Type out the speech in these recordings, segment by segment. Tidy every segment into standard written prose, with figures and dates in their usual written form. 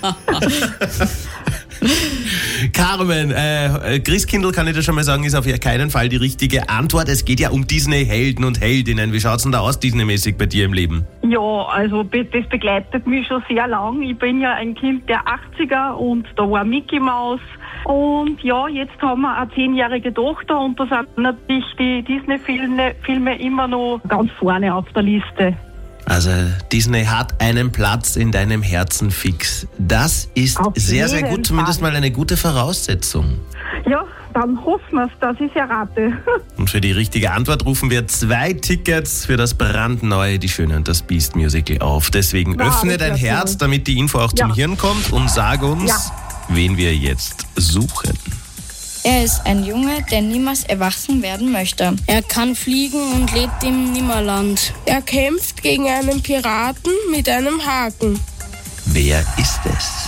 Carmen, Christkindl, kann ich dir schon mal sagen, ist auf keinen Fall die richtige Antwort. Es geht ja um Disney-Helden und Heldinnen. Wie schaut's denn da aus, Disney-mäßig bei dir im Leben? Ja, also das begleitet mich schon sehr lang. Ich bin ja ein Kind der 80er und da war Mickey Mouse. Und ja, jetzt haben wir eine 10-jährige Tochter und da sind natürlich die Disney-Filme immer noch ganz vorne auf der Liste. Also Disney hat einen Platz in deinem Herzen fix. Das ist Auf sehr, sehr jeden gut, zumindest Fall. mal eine gute Voraussetzung. Ja, dann hoffen wir es, dass ich es errate. Und für die richtige Antwort rufen wir 2 Tickets für das brandneue Die Schöne und das Biest Musical auf. Deswegen Wow, öffne das dein wär Herz, toll. damit die Info auch zum Ja. Hirn kommt und sag uns, wen wir jetzt suchen. Er ist ein Junge, der niemals erwachsen werden möchte. Er kann fliegen und lebt im Nimmerland. Er kämpft gegen einen Piraten mit einem Haken. Wer ist es?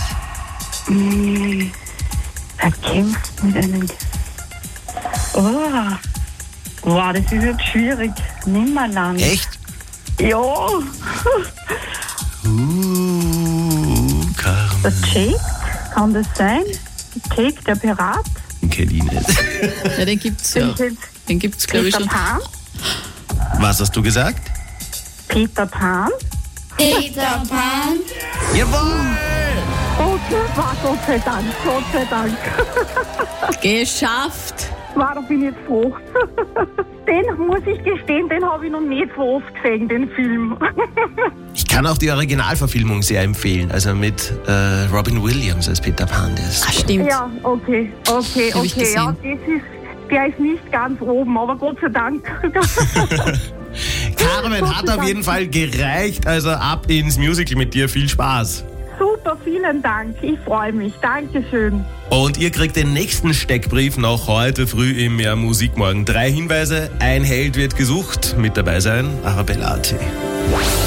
Er kämpft mit einem... Wow, das ist jetzt schwierig. Nimmerland. Echt? Ja, Carmen. der Jake, kann das sein? Jake, der Pirat? Kenn ich nicht. Ja, den gibt's ja. Den gibt's, glaube ich, Peter schon. Pan? Was hast du gesagt? Peter Pan? Peter Pan. Jawohl! Okay, war Gott sei Dank, Gott sei Dank. Geschafft! War, da bin ich jetzt froh. Den muss ich gestehen, den habe ich noch nicht so oft gesehen, den Film. Ich kann auch die Originalverfilmung sehr empfehlen. Also mit Robin Williams als Peter Pan. Der ist Ah, super. stimmt. Ja, okay, Hab ich ja, gesehen. der ist nicht ganz oben, aber Gott sei Dank. Carmen hat auf jeden Fall gereicht. Also ab ins Musical mit dir. Viel Spaß. Super, vielen Dank. Ich freue mich. Dankeschön. Und ihr kriegt den nächsten Steckbrief noch heute früh im Mehr Musikmorgen. 3 Hinweise, ein Held wird gesucht. Mit dabei sein, Arabella AT.